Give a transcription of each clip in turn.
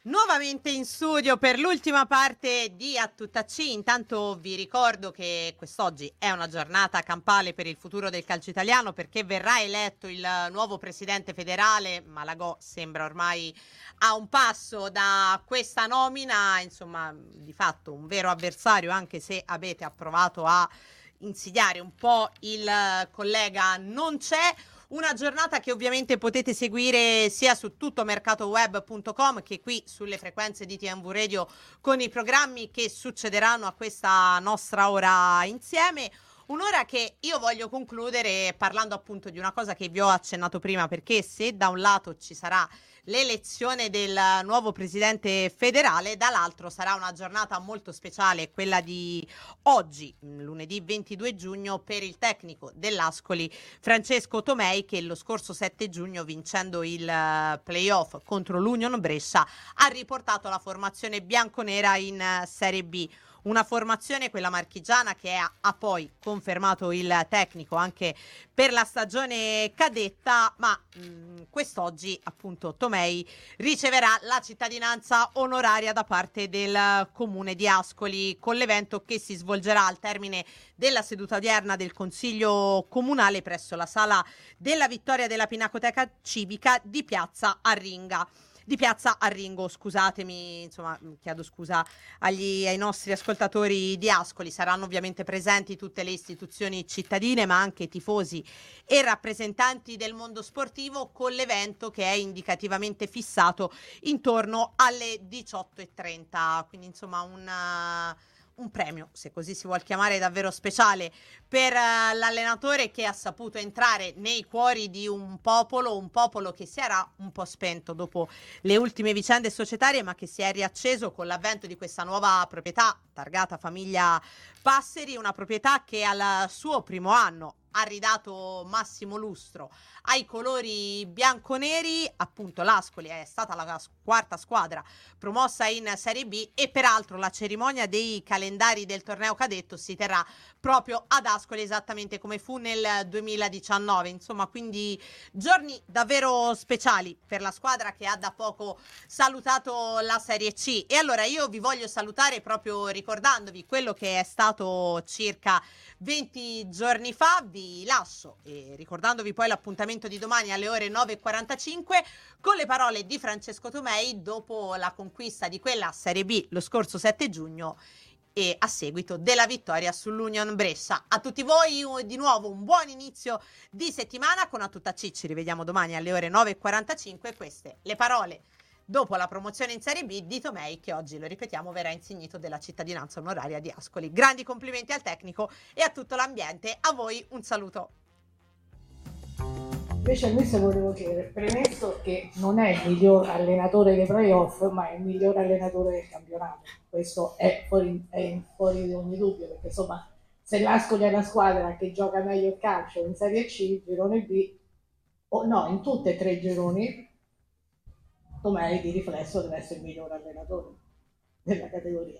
Nuovamente in studio per l'ultima parte di A Tutta C. Intanto vi ricordo che quest'oggi è una giornata campale per il futuro del calcio italiano, perché verrà eletto il nuovo presidente federale. Malagò sembra ormai a un passo da questa nomina, insomma, di fatto un vero avversario, anche se avete approvato a insidiare un po' il collega non c'è. Una giornata che ovviamente potete seguire sia su tuttomercatoweb.com che qui sulle frequenze di TMV Radio con i programmi che succederanno a questa nostra ora insieme. Un'ora che io voglio concludere parlando appunto di una cosa che vi ho accennato prima, perché se da un lato ci sarà l'elezione del nuovo presidente federale, dall'altro sarà una giornata molto speciale, quella di oggi, lunedì 22 giugno, per il tecnico dell'Ascoli Francesco Tomei, che lo scorso 7 giugno, vincendo il playoff contro l'Union Brescia, ha riportato la formazione bianconera in Serie B. Una formazione, quella marchigiana, che ha poi confermato il tecnico anche per la stagione cadetta, ma quest'oggi appunto Tomei riceverà la cittadinanza onoraria da parte del comune di Ascoli, con l'evento che si svolgerà al termine della seduta odierna del Consiglio Comunale presso la sala della Vittoria della Pinacoteca Civica di Piazza Arringa. Di Piazza Arringo, scusatemi, insomma, chiedo scusa ai nostri ascoltatori di Ascoli. Saranno ovviamente presenti tutte le istituzioni cittadine, ma anche tifosi e rappresentanti del mondo sportivo, con l'evento che è indicativamente fissato intorno alle 18:30. Quindi insomma un premio, se così si vuol chiamare, davvero speciale per l'allenatore, che ha saputo entrare nei cuori di un popolo che si era un po' spento dopo le ultime vicende societarie, ma che si è riacceso con l'avvento di questa nuova proprietà targata Famiglia Passeri, una proprietà che al suo primo anno ha ridato massimo lustro ai colori bianconeri. Appunto l'Ascoli è stata la quarta squadra promossa in Serie B, e peraltro la cerimonia dei calendari del torneo cadetto si terrà proprio ad Ascoli, esattamente come fu nel 2019. Insomma, quindi giorni davvero speciali per la squadra che ha da poco salutato la Serie C. E allora io vi voglio salutare proprio ricordandovi quello che è stato circa 20 giorni fa. Vi lascio e ricordandovi poi l'appuntamento di domani alle ore 9:45 con le parole di Francesco Tomei dopo la conquista di quella Serie B lo scorso 7 giugno e a seguito della vittoria sull'Union Brescia. A tutti voi di nuovo un buon inizio di settimana con A Tutta C. Ci rivediamo domani alle ore 9:45. Queste le parole dopo la promozione in Serie B di Tomei, che oggi, lo ripetiamo, verrà insignito della cittadinanza onoraria di Ascoli. Grandi complimenti al tecnico e a tutto l'ambiente. A voi un saluto. Invece a Luisa volevo chiedere, premesso che non è il miglior allenatore dei playoff, ma è il miglior allenatore del campionato. Questo è fuori di ogni dubbio, perché insomma, se l'Ascoli è la squadra che gioca meglio il calcio in Serie C, girone B, o no, in tutte e tre i gironi, Tomei di riflesso deve essere il miglior allenatore della categoria.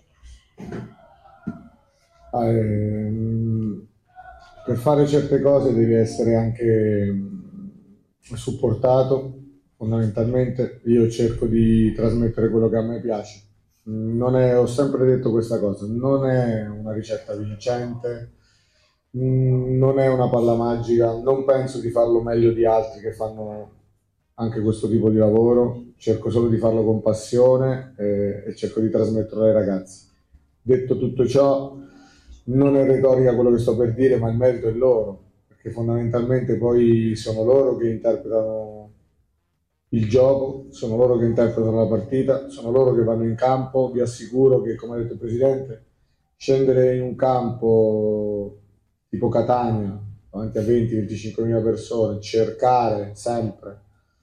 Per fare certe cose devi essere anche supportato. Fondamentalmente io cerco di trasmettere quello che a me piace. Ho sempre detto questa cosa, non è una ricetta vincente, non è una palla magica, non penso di farlo meglio di altri che fanno anche questo tipo di lavoro, cerco solo di farlo con passione e cerco di trasmetterlo ai ragazzi. Detto tutto ciò, non è retorica quello che sto per dire, ma il merito è loro, perché fondamentalmente poi sono loro che interpretano il gioco, sono loro che interpretano la partita, sono loro che vanno in campo. Vi assicuro che, come ha detto il Presidente, scendere in un campo tipo Catania, davanti a 20-25 mila persone, cercare sempre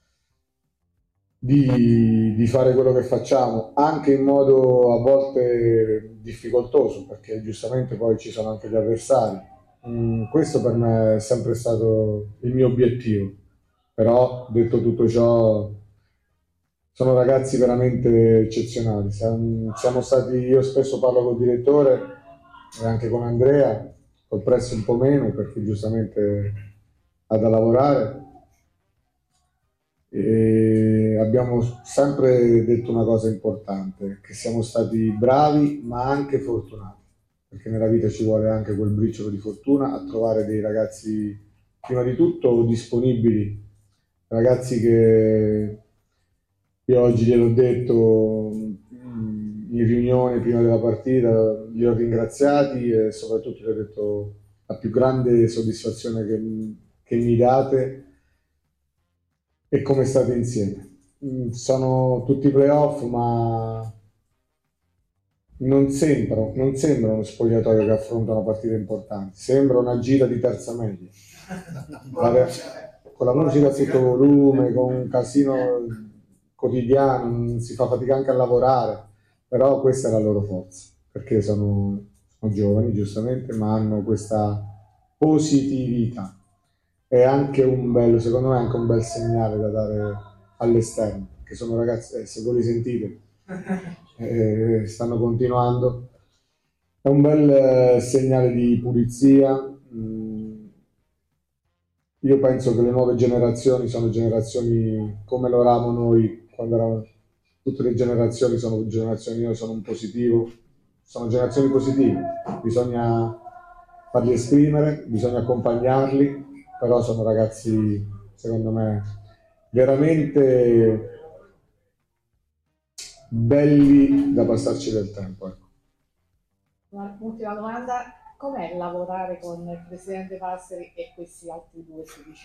di fare quello che facciamo, anche in modo a volte difficoltoso, perché giustamente poi ci sono anche gli avversari. Questo per me è sempre stato il mio obiettivo, però detto tutto ciò sono ragazzi veramente eccezionali. Siamo stati, io spesso parlo col direttore e anche con Andrea, col Press un po' meno perché giustamente ha da lavorare. E abbiamo sempre detto una cosa importante, che siamo stati bravi ma anche fortunati, perché nella vita ci vuole anche quel briciolo di fortuna a trovare dei ragazzi, prima di tutto disponibili, ragazzi che io oggi gliel'ho detto in riunione prima della partita, li ho ringraziati e soprattutto gli ho detto la più grande soddisfazione che mi date è come state insieme. Sono tutti playoff, ma non sembra uno spogliatoio che affronta una partita importante, sembra una gira di terza media. Con la musica a tutto volume, con un casino quotidiano, si fa fatica anche a lavorare, però questa è la loro forza, perché sono giovani giustamente, ma hanno questa positività. È anche secondo me, è anche un bel segnale da dare all'esterno, che sono ragazzi, se voi li sentite, stanno continuando. È un bel segnale di pulizia. Io penso che le nuove generazioni sono generazioni come lo eravamo noi quando eravamo. Tutte le generazioni sono generazioni, io sono un positivo, sono generazioni positive, bisogna farli esprimere, bisogna accompagnarli, però sono ragazzi, secondo me, veramente belli da passarci del tempo. Ecco. Un'ultima domanda, com'è lavorare con il presidente Passeri e questi altri due giudici?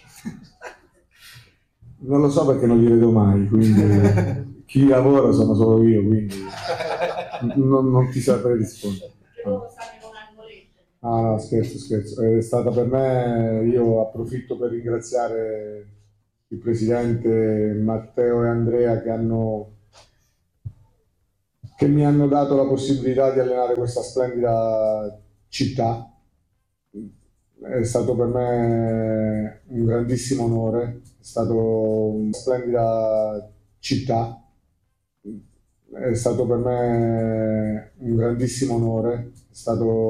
Non lo so perché non li vedo mai, quindi chi lavora sono solo io, quindi non ti saprei rispondere. Ah no, scherzo. È stata per me, io approfitto per ringraziare il presidente Matteo e Andrea che mi hanno dato la possibilità di allenare questa splendida città. È stato per me un grandissimo onore, è stato una splendida città, è stato per me un grandissimo onore, è stato